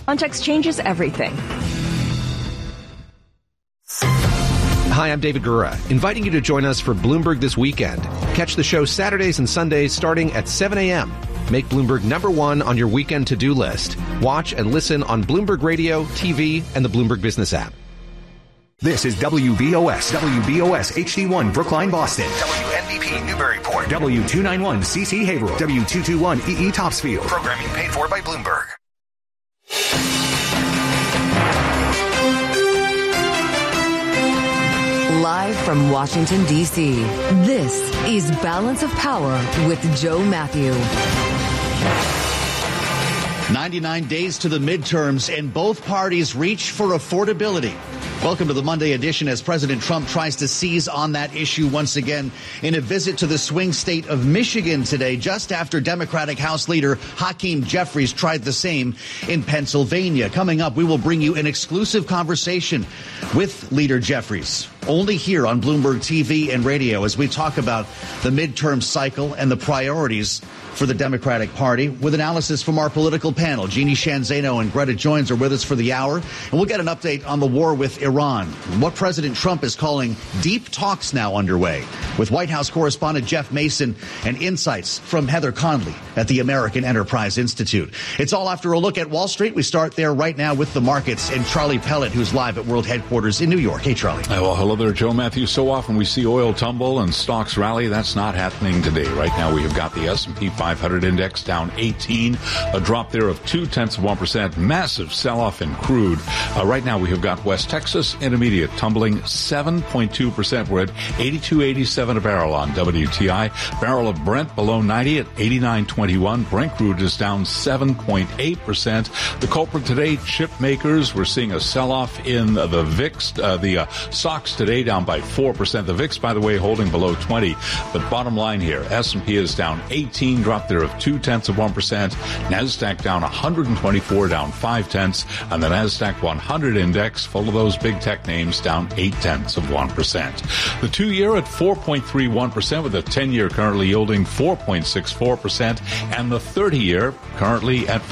Context changes everything. Hi, I'm David Gura, inviting you to join us for Bloomberg This Weekend. Catch the show Saturdays and Sundays starting at 7 a.m. Make Bloomberg #1 on your weekend to-do list. Watch and listen on Bloomberg Radio, TV, and the Bloomberg Business app. This is WBOS HD1 Brookline, Boston. WNBP Newburyport. W291 CC Haverhill. W221 EE Topsfield. Programming paid for by Bloomberg. Live from Washington, D.C., this is Balance of Power with Joe Matthew. 99 days to the midterms, and both parties reach for affordability. Welcome to the Monday edition as President Trump tries to seize on that issue once again in a visit to the swing state of Michigan today, just after Democratic House Leader Hakeem Jeffries tried the same in Pennsylvania. Coming up, we will bring you an exclusive conversation with Leader Jeffries, only here on Bloomberg TV and radio, as we talk about the midterm cycle and the priorities for the Democratic Party, with analysis from our political panel. Jeannie Shanzano and Greta Joins are with us for the hour, and we'll get an update on the war with Iran, what President Trump is calling deep talks now underway, with White House correspondent Jeff Mason and insights from Heather Conley at the American Enterprise Institute. It's all after a look at Wall Street. We start there right now with the markets and Charlie Pellet, who's live at World Headquarters in New York. Hey, Charlie. Well, hello there, Joe Matthew. So often we see oil tumble and stocks rally. That's not happening today. Right now we have got the S&P 500 index down 18, a drop there of 0.2%. Massive sell-off in crude. Right now we have got West Texas Intermediate tumbling 7.2%. We're at 82.87 a barrel on WTI. Barrel of Brent below 90 at 89.21. Brent crude is down 7.8%. The culprit today, chip makers. We're seeing a sell-off in the VIX. The SOX today down by 4%. The VIX, by the way, holding below 20. But bottom line here, S&P is down 18, drop there of 0.2%. NASDAQ down 124, down 0.5, and the NASDAQ 100 index, full of those big tech names, down 0.8%. The 2-year at 4.31%, with the 10-year currently yielding 4.64%, and the 30-year currently at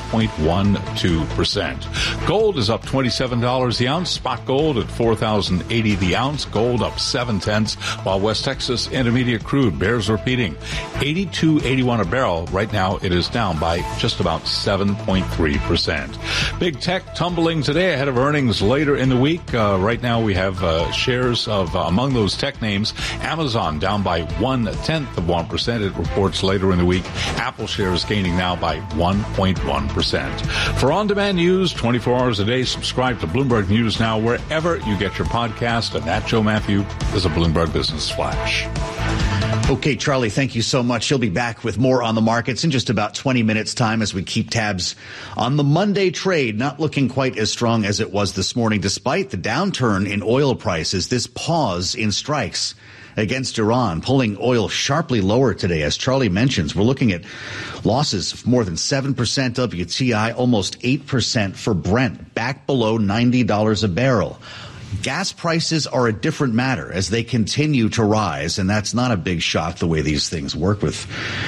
5.12%. Gold is up $27 the ounce. Spot gold at $4,080 the ounce. Gold up 0.7, while West Texas Intermediate crude bears repeating 82.81 a barrel. Right now it is down by just about 7.3%. Big tech tumbling today ahead of earnings later in the week. Right now we have shares of among those tech names. Amazon down by 0.1%. It reports later in the week. Apple shares gaining now by 1.1%. For on-demand news 24 hours a day, subscribe to Bloomberg News Now wherever you get your podcast. And that, Joe Matthew, is a Bloomberg Business Flash. Okay, Charlie, thank you so much. He'll be back with more on the markets in just about 20 minutes' time as we keep tabs on the Monday trade, not looking quite as strong as it was this morning, despite the downturn in oil prices. This pause in strikes against Iran, pulling oil sharply lower today. As Charlie mentions, we're looking at losses of more than 7% WTI, almost 8% for Brent, back below $90 a barrel. Gas prices are a different matter as they continue to rise, and that's not a big shock the way these things work, with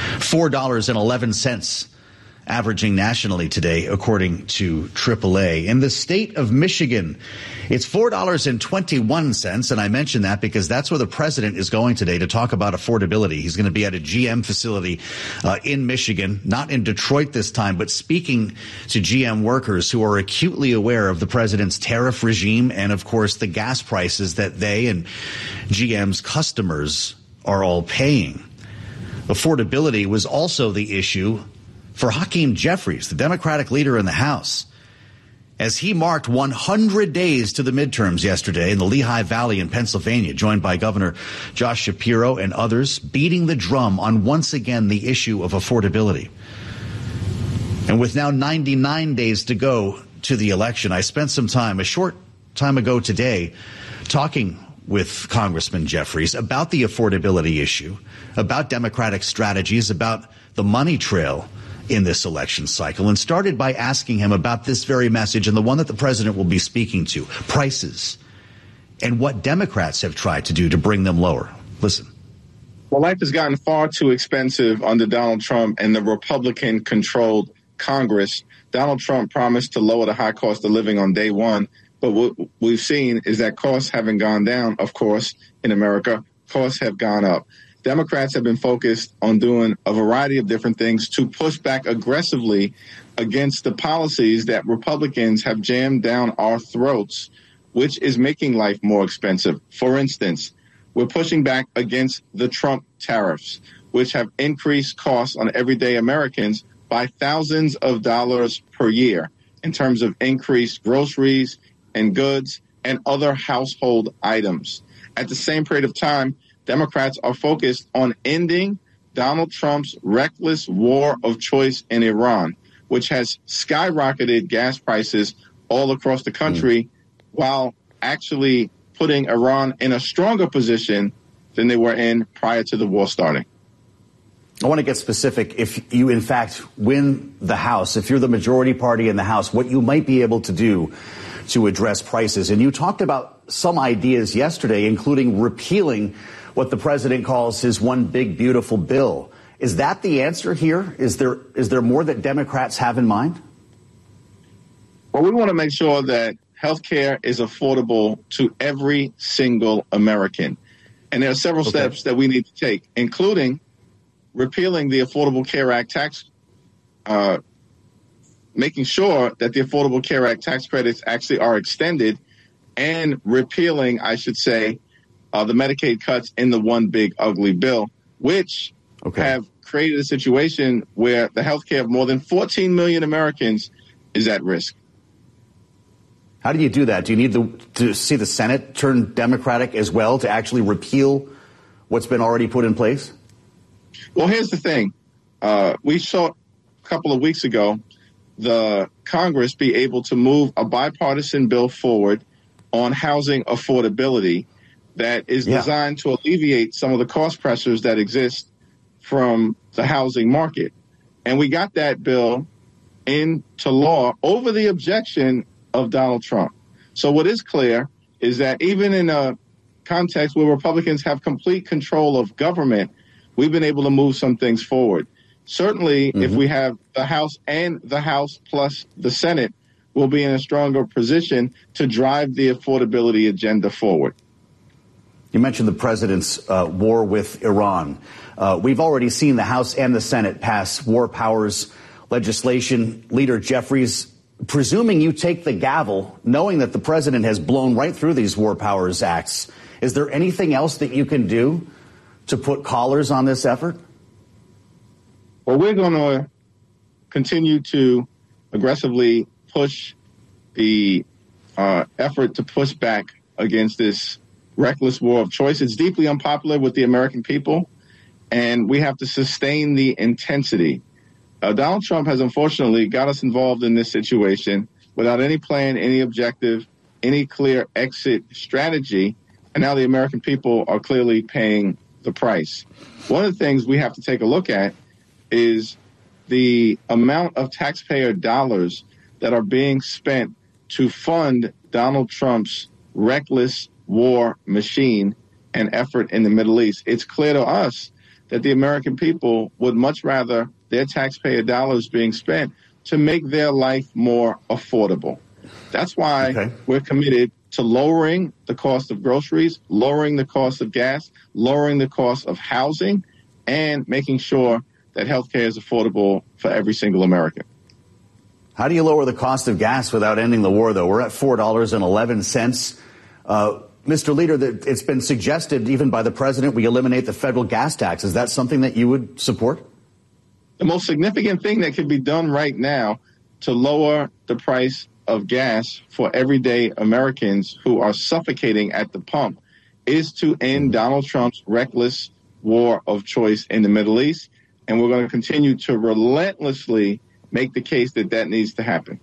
$4.11 averaging nationally today, according to AAA. In the state of Michigan, it's $4.21, and I mention that because that's where the president is going today to talk about affordability. He's going to be at a GM facility in Michigan, not in Detroit this time, but speaking to GM workers who are acutely aware of the president's tariff regime and, of course, the gas prices that they and GM's customers are all paying. Affordability was also the issue for Hakeem Jeffries, the Democratic leader in the House, as he marked 100 days to the midterms yesterday in the Lehigh Valley in Pennsylvania, joined by Governor Josh Shapiro and others, beating the drum on once again the issue of affordability. And with now 99 days to go to the election, I spent some time, a short time ago today, talking with Congressman Jeffries about the affordability issue, about Democratic strategies, about the money trail in this election cycle, and started by asking him about this very message and the one that the president will be speaking to, prices, and what Democrats have tried to do to bring them lower. Listen. Well, life has gotten far too expensive under Donald Trump and the Republican-controlled Congress, Donald Trump promised to lower the high cost of living on day one. But what we've seen is that costs haven't gone down, of course, in America. Costs have gone up. Democrats have been focused on doing a variety of different things to push back aggressively against the policies that Republicans have jammed down our throats, which is making life more expensive. For instance, we're pushing back against the Trump tariffs, which have increased costs on everyday Americans by thousands of dollars per year in terms of increased groceries and goods and other household items. At the same period of time, Democrats are focused on ending Donald Trump's reckless war of choice in Iran, which has skyrocketed gas prices all across the country while actually putting Iran in a stronger position than they were in prior to the war starting. I want to get specific. If you, in fact, win the House, if you're the majority party in the House, what you might be able to do to address prices. And you talked about some ideas yesterday, including repealing what the president calls his one big, beautiful bill. Is that the answer here? Is there more that Democrats have in mind? Well, we want to make sure that health care is affordable to every single American. And there are several steps that we need to take, including repealing the Affordable Care Act tax, making sure that the Affordable Care Act tax credits actually are extended, and repealing, I should say, the Medicaid cuts in the one big ugly bill, which have created a situation where the health care of more than 14 million Americans is at risk. How do you do that? Do you need to see the Senate turn Democratic as well to actually repeal what's been already put in place? Well, here's the thing. We saw a couple of weeks ago the Congress be able to move a bipartisan bill forward on housing affordability that is designed to alleviate some of the cost pressures that exist from the housing market. And we got that bill into law over the objection of Donald Trump. So what is clear is that even in a context where Republicans have complete control of government, we've been able to move some things forward. Certainly, if we have the House and the House plus the Senate, we'll be in a stronger position to drive the affordability agenda forward. You mentioned the president's war with Iran. We've already seen the House and the Senate pass war powers legislation. Leader Jeffries, presuming you take the gavel, knowing that the president has blown right through these war powers acts, is there anything else that you can do to put collars on this effort? Well, we're going to continue to aggressively push the effort to push back against this reckless war of choice. It's deeply unpopular with the American people, and we have to sustain the intensity. Donald Trump has unfortunately got us involved in this situation without any plan, any objective, any clear exit strategy, and now the American people are clearly paying the price. One of the things we have to take a look at is the amount of taxpayer dollars that are being spent to fund Donald Trump's reckless war machine and effort in the Middle East. It's clear to us that the American people would much rather their taxpayer dollars being spent to make their life more affordable. That's why we're committed to lowering the cost of groceries, lowering the cost of gas, lowering the cost of housing, and making sure that health care is affordable for every single American. How do you lower the cost of gas without ending the war, though? We're at $4.11. Mr. Leader, it's been suggested even by the president we eliminate the federal gas tax. Is that something that you would support? The most significant thing that can be done right now to lower the price of gas for everyday Americans who are suffocating at the pump is to end Donald Trump's reckless war of choice in the Middle East. And we're going to continue to relentlessly make the case that that needs to happen.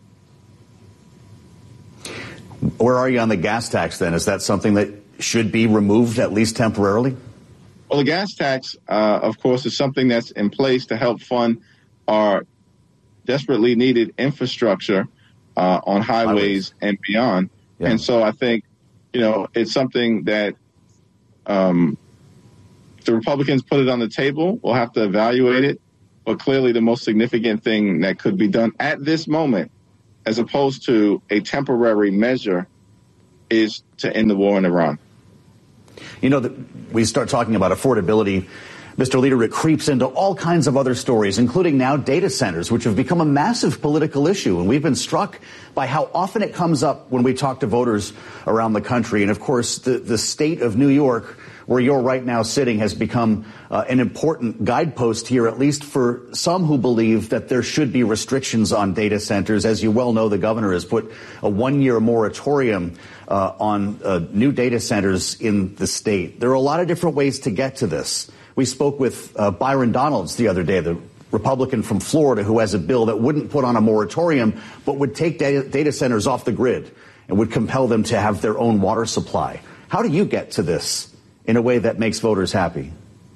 Where are you on the gas tax, then? Is that something that should be removed, at least temporarily? Well, the gas tax, of course, is something that's in place to help fund our desperately needed infrastructure on highways and beyond. Yeah. And so I think, it's something that the Republicans put it on the table. We'll have to evaluate it. But clearly the most significant thing that could be done at this moment, as opposed to a temporary measure, is to end the war in Iran. You know, we start talking about affordability, Mr. Leader, it creeps into all kinds of other stories, including now data centers, which have become a massive political issue. And we've been struck by how often it comes up when we talk to voters around the country. And, of course, the state of New York, where you're right now sitting, has become an important guidepost here, at least for some who believe that there should be restrictions on data centers. As you well know, the governor has put a one-year moratorium on new data centers in the state. There are a lot of different ways to get to this. We spoke with Byron Donalds the other day, the Republican from Florida, who has a bill that wouldn't put on a moratorium, but would take data centers off the grid and would compel them to have their own water supply. How do you get to this in a way that makes voters happy?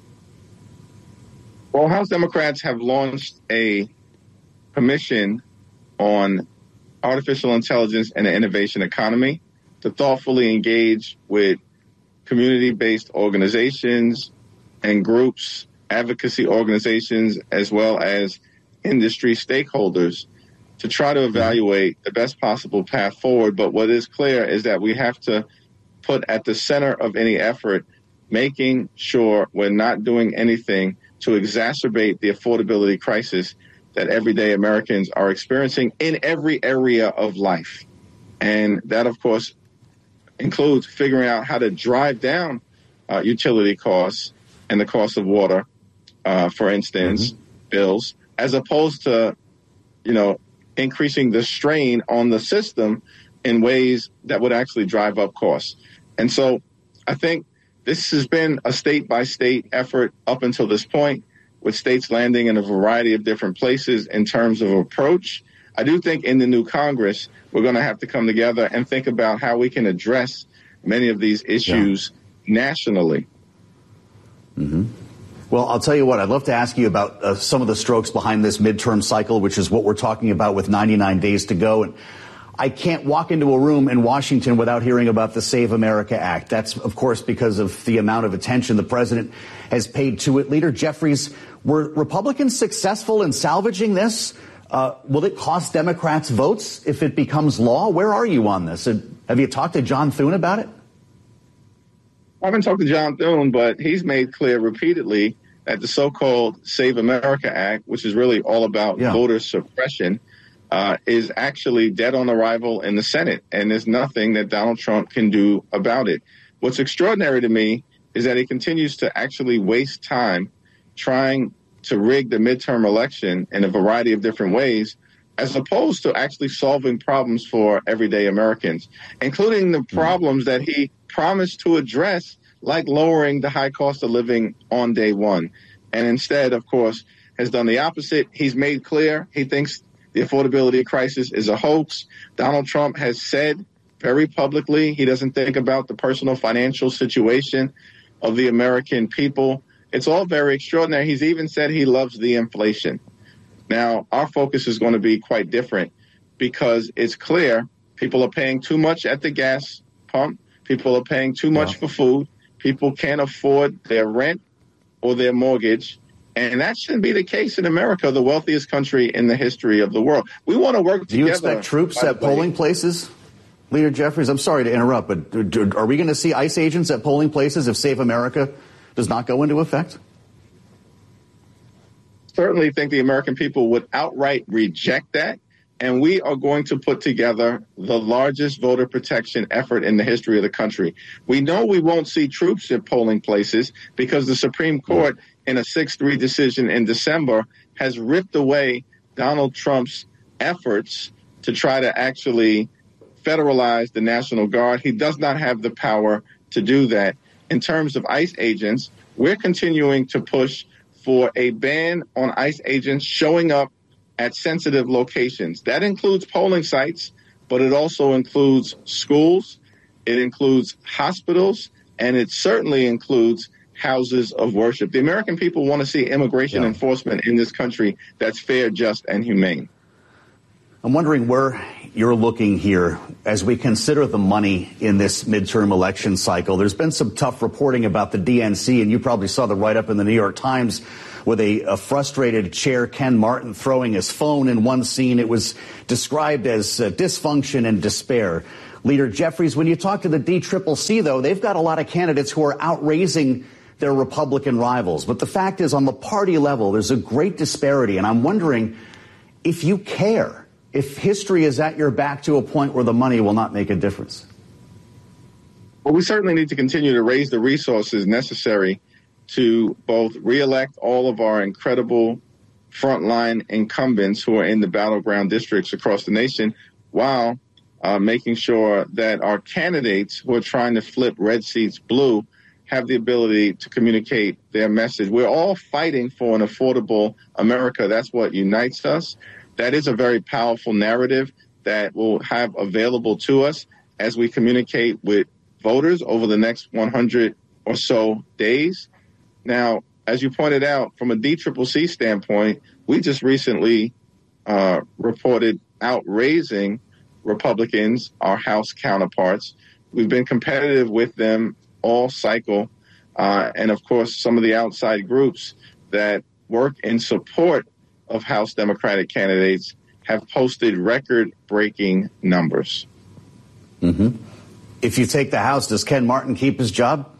Well, House Democrats have launched a commission on artificial intelligence and the innovation economy to thoughtfully engage with community-based organizations and groups, advocacy organizations, as well as industry stakeholders to try to evaluate the best possible path forward. But what is clear is that we have to put at the center of any effort making sure we're not doing anything to exacerbate the affordability crisis that everyday Americans are experiencing in every area of life. And that, of course, includes figuring out how to drive down utility costs and the cost of water, for instance, bills, as opposed to, increasing the strain on the system in ways that would actually drive up costs. And so I think this has been a state-by-state effort up until this point, with states landing in a variety of different places in terms of approach. I do think in the new Congress, we're going to have to come together and think about how we can address many of these issues nationally. Well, I'll tell you what, I'd love to ask you about some of the strokes behind this midterm cycle, which is what we're talking about with 99 days to go. And I can't walk into a room in Washington without hearing about the Save America Act. That's, of course, because of the amount of attention the president has paid to it. Leader Jeffries, were Republicans successful in salvaging this? Will it cost Democrats votes if it becomes law? Where are you on this? Have you talked to John Thune about it? I haven't talked to John Thune, but he's made clear repeatedly that the so-called Save America Act, which is really all about voter suppression, is actually dead on arrival in the Senate, and there's nothing that Donald Trump can do about it. What's extraordinary to me is that he continues to actually waste time trying to rig the midterm election in a variety of different ways, as opposed to actually solving problems for everyday Americans, including the problems that he promised to address, like lowering the high cost of living on day one. And instead, of course, has done the opposite. He's made clear he thinks the affordability crisis is a hoax. Donald Trump has said very publicly he doesn't think about the personal financial situation of the American people. It's all very extraordinary. He's even said he loves the inflation. Now, our focus is going to be quite different because it's clear people are paying too much at the gas pump. People are paying too much for food. People can't afford their rent or their mortgage. And that shouldn't be the case in America, the wealthiest country in the history of the world. We want to work together. Do you expect troops at polling places? Leader Jeffries, I'm sorry to interrupt, but are we going to see ICE agents at polling places if Save America does not go into effect? Certainly think the American people would outright reject that. And we are going to put together the largest voter protection effort in the history of the country. We know we won't see troops at polling places because the Supreme Court, in a 6-3 decision in December, has ripped away Donald Trump's efforts to try to actually federalize the National Guard. He does not have the power to do that. In terms of ICE agents, we're continuing to push for a ban on ICE agents showing up at sensitive locations. That includes polling sites, but it also includes schools, it includes hospitals, and it certainly includes houses of worship. The American people want to see immigration enforcement in this country that's fair, just, and humane. I'm wondering where you're looking here as we consider the money in this midterm election cycle. There's been some tough reporting about the DNC, and you probably saw the write-up in the New York Times with a frustrated Chair Ken Martin throwing his phone in one scene. It was described as dysfunction and despair. Leader Jeffries, when you talk to the DCCC, though, they've got a lot of candidates who are outraising their Republican rivals. But the fact is, on the party level, there's a great disparity. And I'm wondering if you care, if history is at your back to a point where the money will not make a difference. Well, we certainly need to continue to raise the resources necessary to both reelect all of our incredible frontline incumbents who are in the battleground districts across the nation, while making sure that our candidates who are trying to flip red seats blue have the ability to communicate their message. We're all fighting for an affordable America. That's what unites us. That is a very powerful narrative that we'll have available to us as we communicate with voters over the next 100 or so days. Now, as you pointed out, from a DCCC standpoint, we just recently reported outraising Republicans, our House counterparts. We've been competitive with them all cycle. And of course, some of the outside groups that work in support of House Democratic candidates have posted record-breaking numbers. Mm-hmm. If you take the House, does Ken Martin keep his job?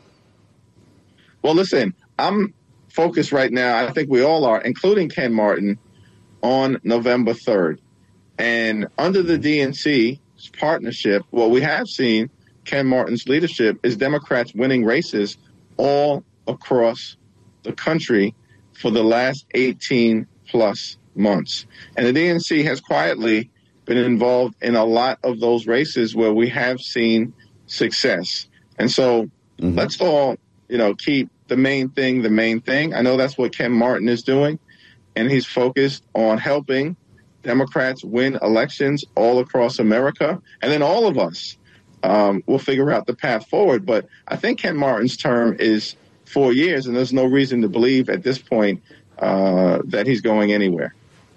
Well, listen, I'm focused right now, I think we all are, including Ken Martin, on November 3rd. And under the DNC's partnership, what we have seen, Ken Martin's leadership, is Democrats winning races all across the country for the last 18 plus months. And the DNC has quietly been involved in a lot of those races where we have seen success. And so let's all, keep the main thing. I know that's what Ken Martin is doing, and he's focused on helping Democrats win elections all across America. And then all of us will figure out the path forward. But I think Ken Martin's term is 4 years, and there's no reason to believe at this point that he's going anywhere.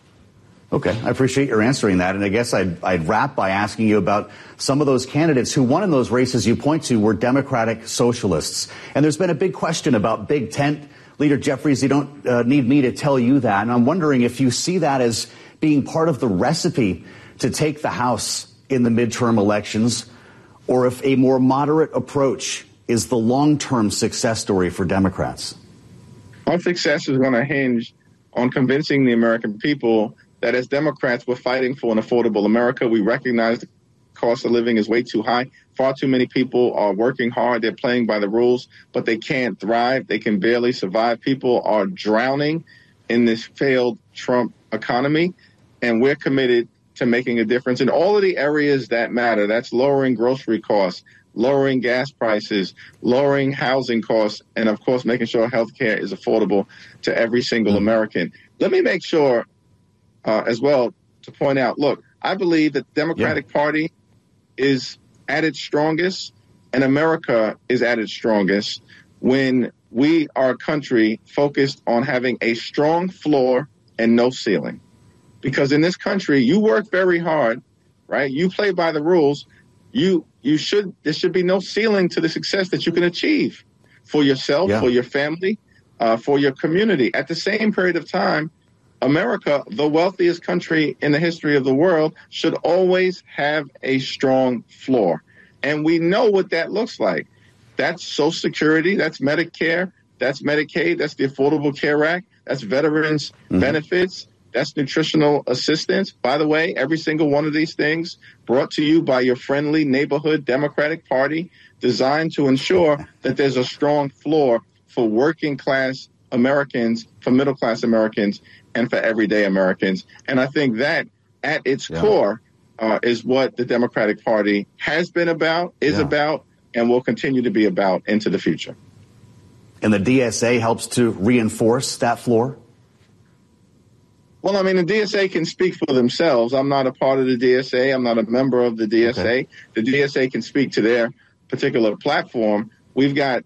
Okay, I appreciate your answering that. And I guess I'd wrap by asking you about some of those candidates who won in those races you point to were Democratic socialists. And there's been a big question about Big Tent. Leader Jeffries, you don't need me to tell you that. And I'm wondering if you see that as being part of the recipe to take the House in the midterm elections, or if a more moderate approach is the long-term success story for Democrats. Our success is going to hinge on convincing the American people that as Democrats, we're fighting for an affordable America. We recognize the cost of living is way too high. Far too many people are working hard. They're playing by the rules, but they can't thrive. They can barely survive. People are drowning in this failed Trump economy, and we're committed to making a difference in all of the areas that matter. That's lowering grocery costs, lowering gas prices, lowering housing costs, and, of course, making sure health care is affordable to every single American. Let me make sure as well to point out, look, I believe that the Democratic Party is at its strongest and America is at its strongest when we are a country focused on having a strong floor and no ceiling. Because in this country, you work very hard, right? You play by the rules. There should be no ceiling to the success that you can achieve for yourself, for your family, for your community. At the same period of time, America, the wealthiest country in the history of the world, should always have a strong floor. And we know what that looks like. That's Social Security, that's Medicare, that's Medicaid, that's the Affordable Care Act, that's veterans benefits, that's nutritional assistance. By the way, every single one of these things brought to you by your friendly neighborhood Democratic Party, designed to ensure that there's a strong floor for working class Americans, for middle class Americans, and for everyday Americans. And I think that at its core is what the Democratic Party has been about, is about, and will continue to be about into the future. And the DSA helps to reinforce that floor? Well, I mean, the DSA can speak for themselves. I'm not a part of the DSA. I'm not a member of the DSA. Okay. The DSA can speak to their particular platform. We've got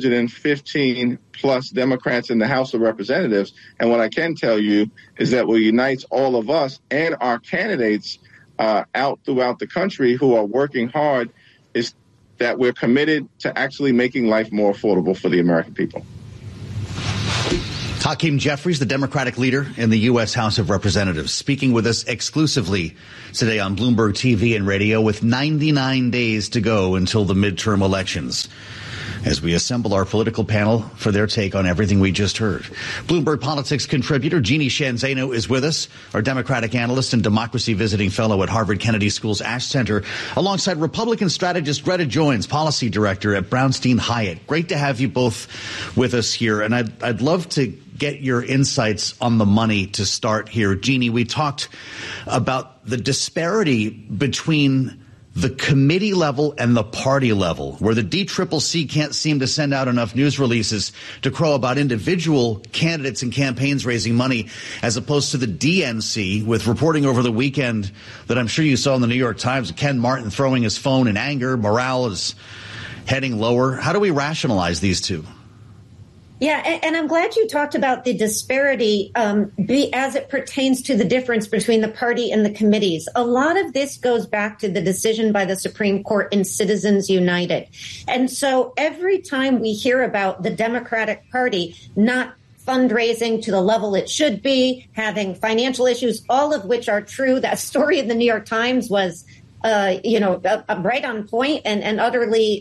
215 plus Democrats in the House of Representatives. And what I can tell you is that what unites all of us and our candidates out throughout the country who are working hard is that we're committed to actually making life more affordable for the American people. Hakeem Jeffries, the Democratic leader in the U.S. House of Representatives, speaking with us exclusively today on Bloomberg TV and radio with 99 days to go until the midterm elections, as we assemble our political panel for their take on everything we just heard. Bloomberg Politics contributor Jeannie Sheehan Zaino is with us, our Democratic analyst and democracy visiting fellow at Harvard Kennedy School's Ash Center, alongside Republican strategist Greta Joins, policy director at Brownstein Hyatt. Great to have you both with us here, and I'd love to get your insights on the money to start here. Jeannie, we talked about the disparity between the committee level and the party level, where the DCCC can't seem to send out enough news releases to crow about individual candidates and campaigns raising money, as opposed to the DNC, with reporting over the weekend that I'm sure you saw in the New York Times, Ken Martin throwing his phone in anger. Morale is heading lower. How do we rationalize these two? Yeah, and I'm glad you talked about the disparity as it pertains to the difference between the party and the committees. A lot of this goes back to the decision by the Supreme Court in Citizens United. And so every time we hear about the Democratic Party not fundraising to the level it should be, having financial issues, all of which are true, that story in the New York Times was right on point and utterly,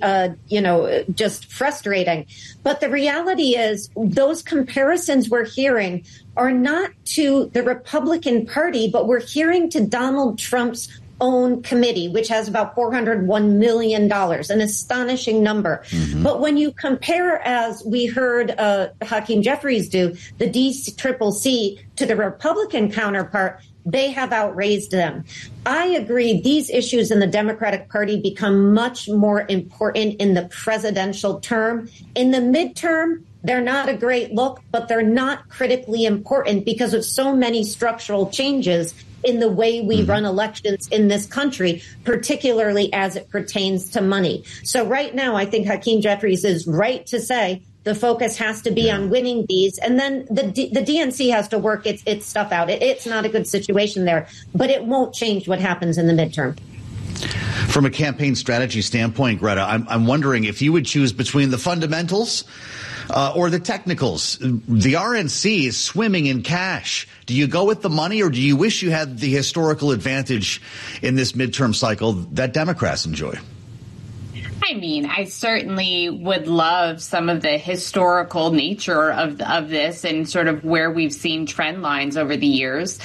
just frustrating. But the reality is those comparisons we're hearing are not to the Republican Party, but we're hearing to Donald Trump's own committee, which has about $401 million, an astonishing number. Mm-hmm. But when you compare, as we heard Hakeem Jeffries do, the DCCC to the Republican counterpart, they have outraised them. I agree these issues in the Democratic Party become much more important in the presidential term. In the midterm, they're not a great look, but they're not critically important because of so many structural changes in the way we run elections in this country, particularly as it pertains to money. So right now, I think Hakeem Jeffries is right to say the focus has to be on winning these, and then the DNC has to work its stuff out. It's not a good situation there, but it won't change what happens in the midterm. From a campaign strategy standpoint, Greta, I'm wondering if you would choose between the fundamentals or the technicals. The RNC is swimming in cash. Do you go with the money, or do you wish you had the historical advantage in this midterm cycle that Democrats enjoy? I mean, I certainly would love some of the historical nature of this and sort of where we've seen trend lines over the years.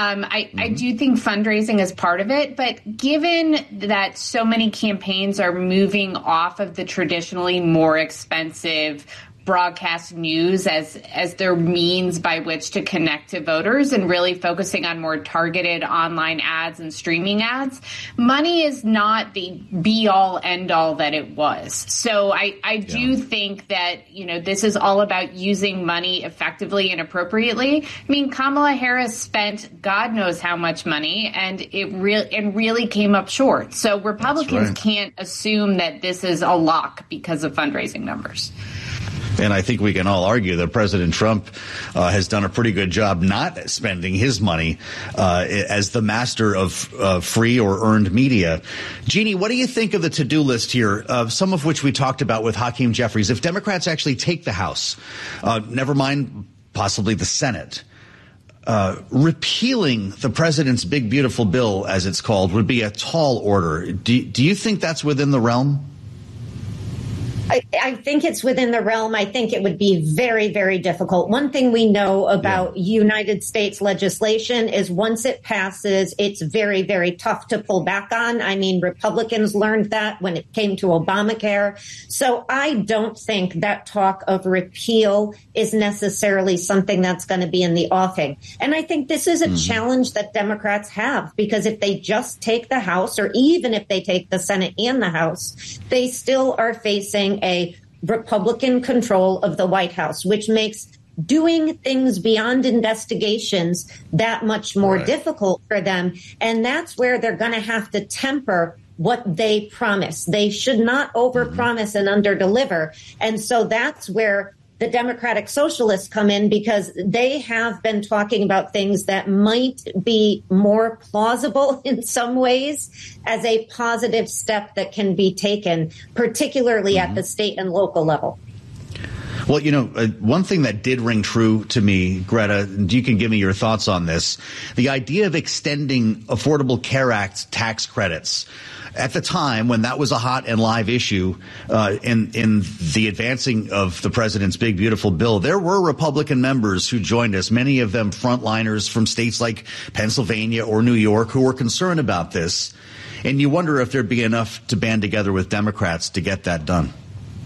I do think fundraising is part of it, but given that so many campaigns are moving off of the traditionally more expensive broadcast news as their means by which to connect to voters and really focusing on more targeted online ads and streaming ads, money is not the be-all, end-all that it was. So I do think that, this is all about using money effectively and appropriately. I mean, Kamala Harris spent God knows how much money, and it really came up short. So Republicans can't assume that this is a lock because of fundraising numbers. And I think we can all argue that President Trump has done a pretty good job not spending his money as the master of free or earned media. Jeannie, what do you think of the to-do list here, some of which we talked about with Hakeem Jeffries? If Democrats actually take the House, never mind possibly the Senate, repealing the president's big, beautiful bill, as it's called, would be a tall order. Do you think that's within the realm? I think it's within the realm. I think it would be very, very difficult. One thing we know about United States legislation is once it passes, it's very, very tough to pull back on. I mean, Republicans learned that when it came to Obamacare. So I don't think that talk of repeal is necessarily something that's going to be in the offing. And I think this is a challenge that Democrats have, because if they just take the House, or even if they take the Senate and the House, they still are facing a Republican control of the White House, which makes doing things beyond investigations that much more difficult for them. And that's where they're going to have to temper what they promise. They should not overpromise and underdeliver. And so that's where the Democratic Socialists come in, because they have been talking about things that might be more plausible in some ways as a positive step that can be taken, particularly at the state and local level. Well, one thing that did ring true to me, Greta, and you can give me your thoughts on this, the idea of extending Affordable Care Act tax credits. At the time when that was a hot and live issue in the advancing of the president's big, beautiful bill, there were Republican members who joined us, many of them frontliners from states like Pennsylvania or New York who were concerned about this. And you wonder if there'd be enough to band together with Democrats to get that done.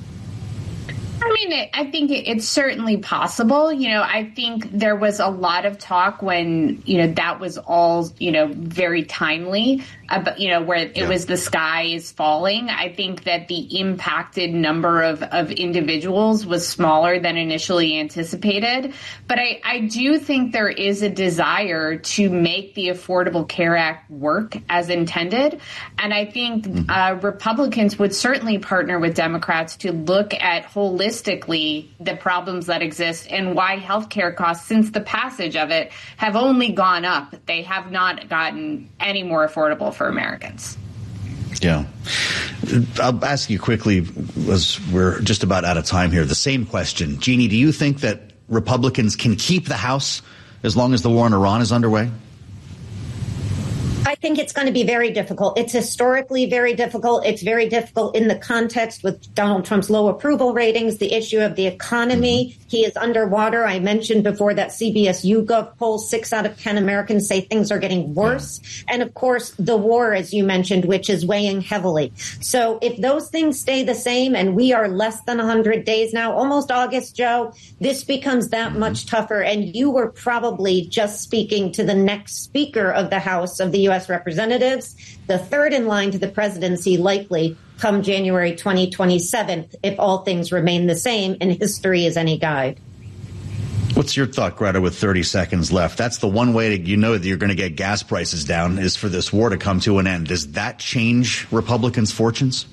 I think it's certainly possible. I think there was a lot of talk when, that was all, very timely, where it was the sky is falling. I think that the impacted number of individuals was smaller than initially anticipated. But I do think there is a desire to make the Affordable Care Act work as intended. And I think Republicans would certainly partner with Democrats to look at holistically the problems that exist and why healthcare costs since the passage of it have only gone up. They have not gotten any more affordable for Americans. Yeah. I'll ask you quickly, as we're just about out of time here, the same question. Jeannie, do you think that Republicans can keep the House as long as the war in Iran is underway? I think it's going to be very difficult. It's historically very difficult. It's very difficult in the context with Donald Trump's low approval ratings, the issue of the economy. He is underwater. I mentioned before that CBS YouGov poll, 6 out of 10 Americans say things are getting worse. And of course, the war, as you mentioned, which is weighing heavily. So if those things stay the same, and we are less than 100 days now, almost August, Joe, this becomes that much tougher. And you were probably just speaking to the next Speaker of the House of the U.S. Representatives, the third in line to the presidency, likely come January 2027, if all things remain the same and history is any guide. What's your thought, Greta, with 30 seconds left? That's the one way that you're going to get gas prices down is for this war to come to an end. Does that change Republicans' fortunes?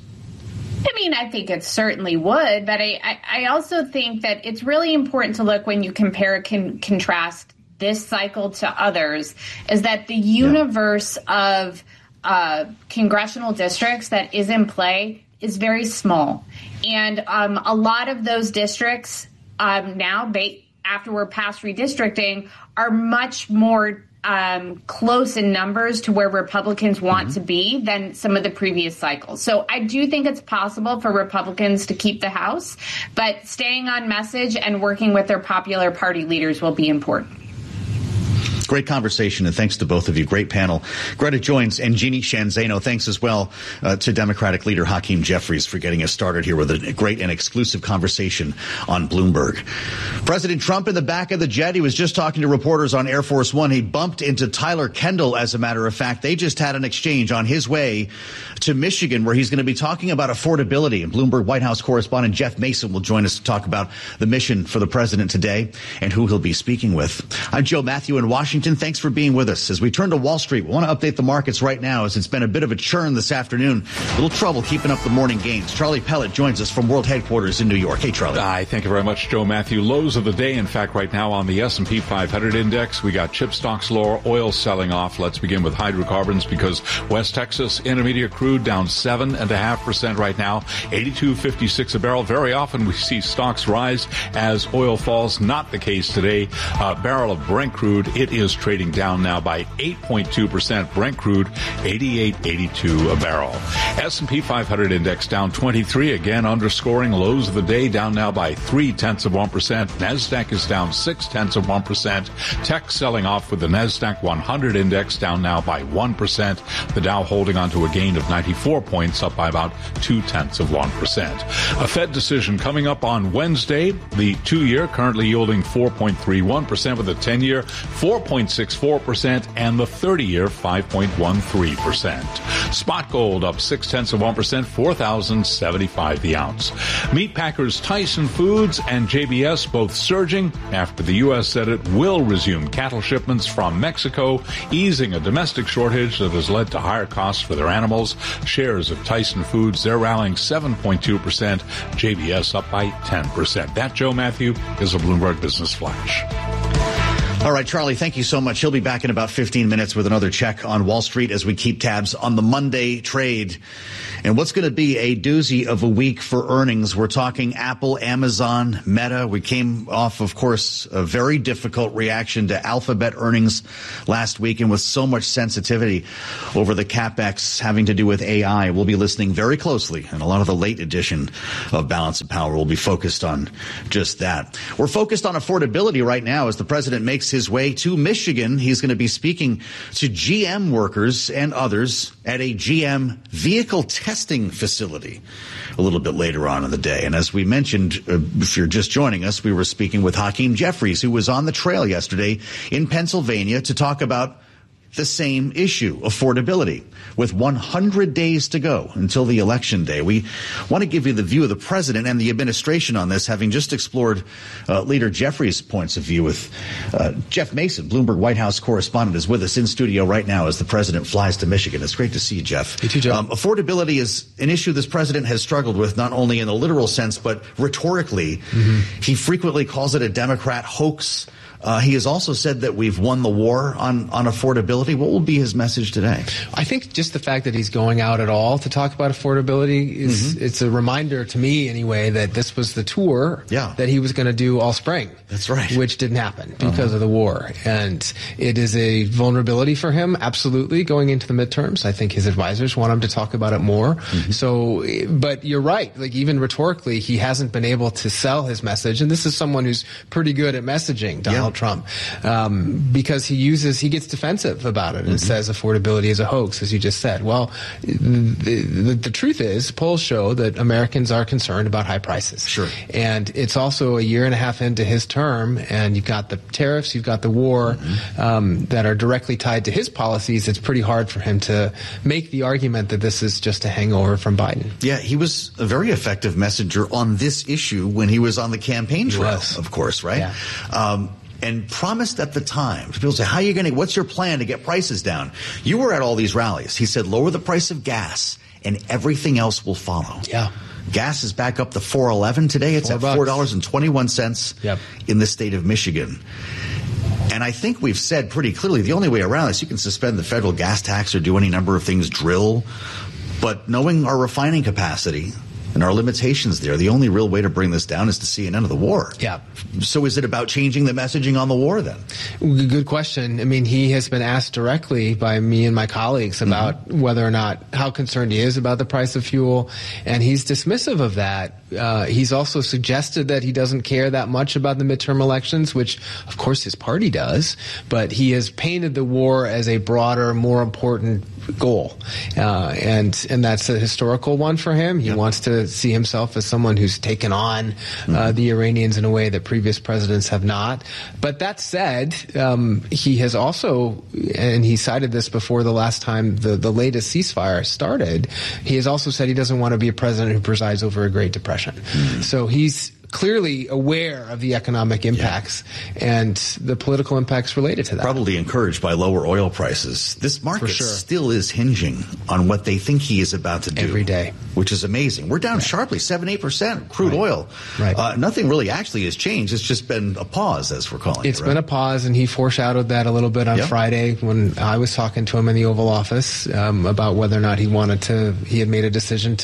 I think it certainly would, but I also think that it's really important to look when you compare contrast this cycle to others, is that the universe of congressional districts that is in play is very small. And a lot of those districts now, after we're past redistricting, are much more close in numbers to where Republicans want to be than some of the previous cycles. So I do think it's possible for Republicans to keep the House, but staying on message and working with their popular party leaders will be important. Great conversation, and thanks to both of you. Great panel. Greta Joins and Jeannie Sheehan Zaino. Thanks as well to Democratic leader Hakeem Jeffries for getting us started here with a great and exclusive conversation on Bloomberg. President Trump in the back of the jet. He was just talking to reporters on Air Force One. He bumped into Tyler Kendall, as a matter of fact. They just had an exchange on his way to Michigan, where he's going to be talking about affordability. And Bloomberg White House correspondent Jeff Mason will join us to talk about the mission for the president today and who he'll be speaking with. I'm Joe Matthew in Washington. Thanks for being with us. As we turn to Wall Street, we want to update the markets right now, as it's been a bit of a churn this afternoon. A little trouble keeping up the morning gains. Charlie Pellet joins us from World Headquarters in New York. Hey, Charlie. Hi, thank you very much, Joe Matthew. Lows of the day, in fact, right now on the S&P 500 index, we got chip stocks lower, oil selling off. Let's begin with hydrocarbons, because West Texas Intermediate crude down 7.5% right now, 82.56 a barrel. Very often we see stocks rise as oil falls. Not the case today. Barrel of Brent crude, it is trading down now by 8.2%. Brent crude, 88.82 a barrel. S&P 500 index down 23, again underscoring lows of the day, down now by 0.3%. NASDAQ is down 0.6%. Tech selling off with the NASDAQ 100 index down now by 1%. The Dow holding on to a gain of 94 points, up by about 0.2%. A Fed decision coming up on Wednesday. The 2-year currently yielding 4.31%, with the 10-year 4.64%, and the 30-year 5.13%. Spot gold up 0.6%, $4,075 the ounce. Meat packers Tyson Foods and JBS both surging after the U.S. said it will resume cattle shipments from Mexico, easing a domestic shortage that has led to higher costs for their animals. Shares of Tyson Foods, they're rallying 7.2%, JBS up by 10%. That, Joe Matthew, is a Bloomberg Business Flash. All right, Charlie, thank you so much. He'll be back in about 15 minutes with another check on Wall Street as we keep tabs on the Monday trade. And what's going to be a doozy of a week for earnings. We're talking Apple, Amazon, Meta. We came off, of course, a very difficult reaction to Alphabet earnings last week, and with so much sensitivity over the CapEx having to do with AI. We'll be listening very closely, and a lot of the late edition of Balance of Power will be focused on just that. We're focused on affordability right now as the president makes his way to Michigan. He's going to be speaking to GM workers and others at a GM vehicle testing facility a little bit later on in the day. And as we mentioned, if you're just joining us, we were speaking with Hakeem Jeffries, who was on the trail yesterday in Pennsylvania to talk about the same issue, affordability. With 100 days to go until the election day, we want to give you the view of the president and the administration on this, having just explored Leader Jeffries' points of view with Jeff Mason, Bloomberg White House correspondent, is with us in studio right now as the president flies to Michigan. It's great to see you, Jeff. You too, Joe. Affordability is an issue this president has struggled with, not only in the literal sense, but rhetorically. He frequently calls it a Democrat hoax. He has also said that we've won the war on affordability. What will be his message today? I think just the fact that he's going out at all to talk about affordability is it's a reminder to me anyway that this was the tour that he was going to do all spring. That's right. Which didn't happen because of the war. And it is a vulnerability for him, absolutely, going into the midterms. I think his advisors want him to talk about it more. So, but you're right. Like, even rhetorically, he hasn't been able to sell his message. And this is someone who's pretty good at messaging, Donald Trump, because he gets defensive about it and says affordability is a hoax, as you just said. Well, the truth is, polls show that Americans are concerned about high prices. Sure. And it's also a year and a half into his term, and you've got the tariffs, you've got the war that are directly tied to his policies. It's pretty hard for him to make the argument that this is just a hangover from Biden. Yeah, he was a very effective messenger on this issue when he was on the campaign trail, of course, right? Yeah. And promised at the time, people say, what's your plan to get prices down? You were at all these rallies. He said, lower the price of gas and everything else will follow. Yeah. Gas is back up to $4.11 today. It's at $4.21 in the state of Michigan. And I think we've said pretty clearly the only way around this, you can suspend the federal gas tax or do any number of things, drill. But knowing our refining capacity and our limitations there, the only real way to bring this down is to see an end of the war. Yeah. So is it about changing the messaging on the war then? Good question. I mean, he has been asked directly by me and my colleagues about whether or not, how concerned he is about the price of fuel, and he's dismissive of that. He's also suggested that he doesn't care that much about the midterm elections, which of course his party does, but he has painted the war as a broader, more important goal. And that's a historical one for him. He wants to see himself as someone who's taken on the Iranians in a way that previous presidents have not. But that said, he has also, and he cited this before the last time the latest ceasefire started, he has also said he doesn't want to be a president who presides over a Great Depression. So he's clearly aware of the economic impacts and the political impacts related to that. Probably encouraged by lower oil prices. This market still is hinging on what they think he is about to do. Every day. Which is amazing. We're down sharply, 7-8% crude oil. Right. Nothing really actually has changed. It's just been a pause, as we're calling it. It's been a pause, and he foreshadowed that a little bit on Friday when I was talking to him in the Oval Office about whether or not he had made a decision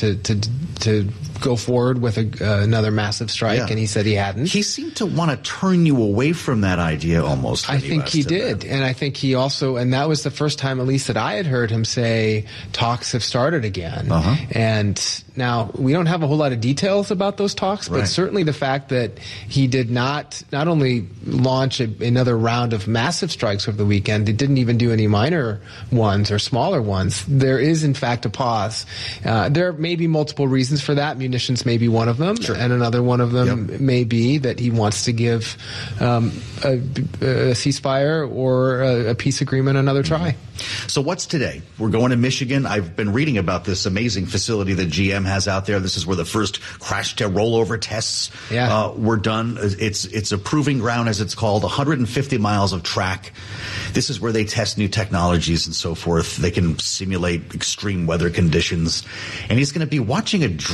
to go forward with another massive strike, and he said he hadn't. He seemed to want to turn you away from that idea almost. I think he did. And I think he also, and that was the first time at least that I had heard him say talks have started again. And now we don't have a whole lot of details about those talks, but certainly the fact that he did not only launch another round of massive strikes over the weekend, he didn't even do any minor ones or smaller ones. There is in fact a pause. There may be multiple reasons for that. Munitions may be one of them, and another one of them may be that he wants to give a ceasefire or a peace agreement another try. So what's today? We're going to Michigan. I've been reading about this amazing facility that GM has out there. This is where the first crash to rollover tests were done. It's a proving ground, as it's called, 150 miles of track. This is where they test new technologies and so forth. They can simulate extreme weather conditions. And he's going to be watching a drag race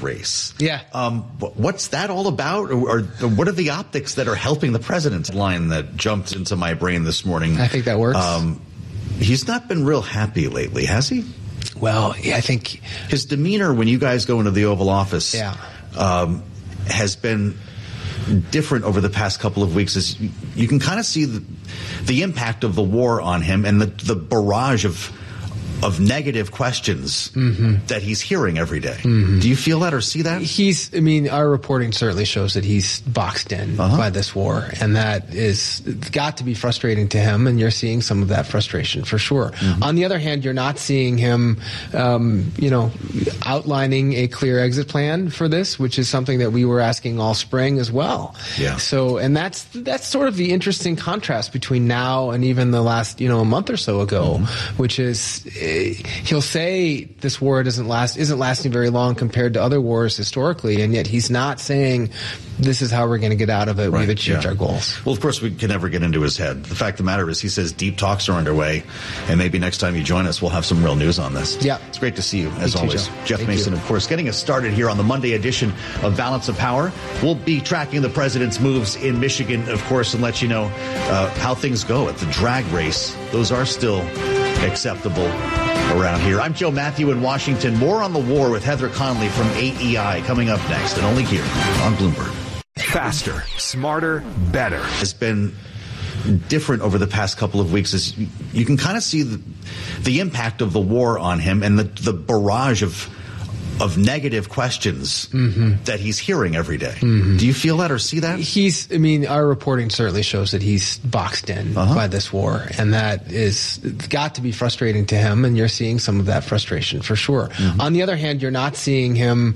race. Yeah. What's that all about? Or what are the optics that are helping the president? Line that jumped into my brain this morning. I think that works. He's not been real happy lately, has he? Well, yeah, I think his demeanor when you guys go into the Oval Office has been different over the past couple of weeks. As you can kind of see the impact of the war on him and the barrage of negative questions that he's hearing every day. Do you feel that or see that? Our reporting certainly shows that he's boxed in by this war, and that is got to be frustrating to him, and you're seeing some of that frustration for sure. On the other hand, you're not seeing him, outlining a clear exit plan for this, which is something that we were asking all spring as well. Yeah. So, and that's sort of the interesting contrast between now and even the last, a month or so ago, which is, he'll say this war isn't lasting very long compared to other wars historically, and yet he's not saying this is how we're going to get out of it. We've achieved our goals. Well, of course, we can never get into his head. The fact of the matter is, he says deep talks are underway, and maybe next time you join us, we'll have some real news on this. Yeah. It's great to see you, as always. Jeff Thank Mason, you. of course, getting us started here on the Monday edition of Balance of Power. We'll be tracking the president's moves in Michigan, of course, and let you know how things go at the drag race. Those are still acceptable around here. I'm Joe Matthew in Washington. More on the war with Heather Conley from AEI coming up next, and only here on Bloomberg. Faster, smarter, better. Has been different over the past couple of weeks. As you can kind of see the impact of the war on him and the barrage of negative questions that he's hearing every day. Do you feel that or see that? Our reporting certainly shows that he's boxed in by this war, and that is got to be frustrating to him, and you're seeing some of that frustration for sure. On the other hand, you're not seeing him,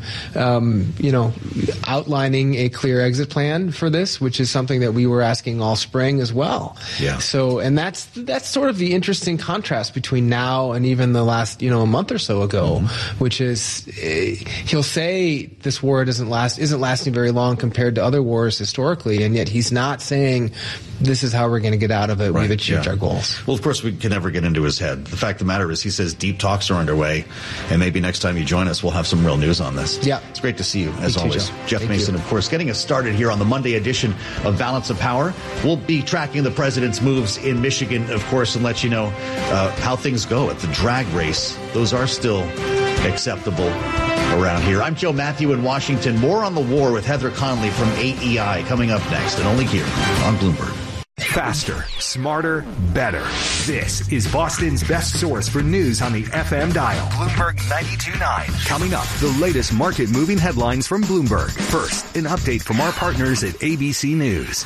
outlining a clear exit plan for this, which is something that we were asking all spring as well. Yeah. So, and that's sort of the interesting contrast between now and even the last, a month or so ago, which is, he'll say this war isn't lasting very long compared to other wars historically, and yet he's not saying this is how we're going to get out of it. We've achieved our goals. Well, of course, we can never get into his head. The fact of the matter is, he says deep talks are underway, and maybe next time you join us, we'll have some real news on this. Yeah. It's great to see you, as always. Jeff Thank Mason, you. of course, getting us started here on the Monday edition of Balance of Power. We'll be tracking the president's moves in Michigan, of course, and let you know how things go at the drag race. Those are still acceptable around here. I'm Joe Matthew in Washington. More on the war with Heather Conley from AEI coming up next, and only here on Bloomberg. Faster, smarter, better. This is Boston's best source for news on the FM dial. Bloomberg 92.9. Coming up, the latest market-moving headlines from Bloomberg. First, an update from our partners at ABC News.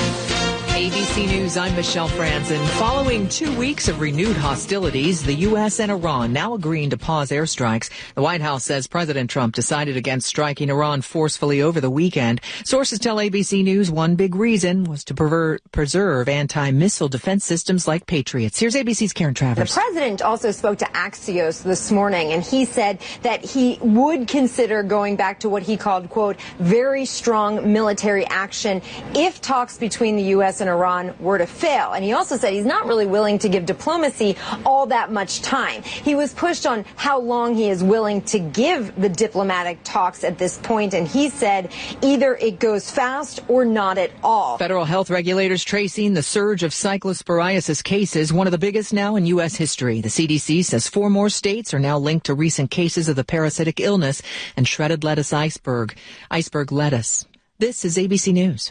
ABC News, I'm Michelle Franzen. Following 2 weeks of renewed hostilities, the U.S. and Iran now agreeing to pause airstrikes. The White House says President Trump decided against striking Iran forcefully over the weekend. Sources tell ABC News one big reason was to preserve anti-missile defense systems like Patriots. Here's ABC's Karen Travers. The president also spoke to Axios this morning, and he said that he would consider going back to what he called, quote, very strong military action if talks between the U.S. and Iran were to fail. And he also said he's not really willing to give diplomacy all that much time. He was pushed on how long he is willing to give the diplomatic talks at this point, and he said either it goes fast or not at all. Federal health regulators tracing the surge of cyclosporiasis cases, one of the biggest now in U.S. history. The CDC says 4 more states are now linked to recent cases of the parasitic illness and shredded lettuce iceberg lettuce. This is ABC News.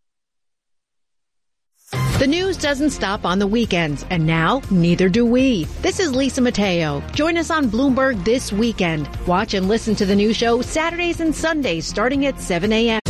The news doesn't stop on the weekends, and now neither do we. This is Lisa Mateo. Join us on Bloomberg this weekend. Watch and listen to the new show Saturdays and Sundays starting at 7 a.m.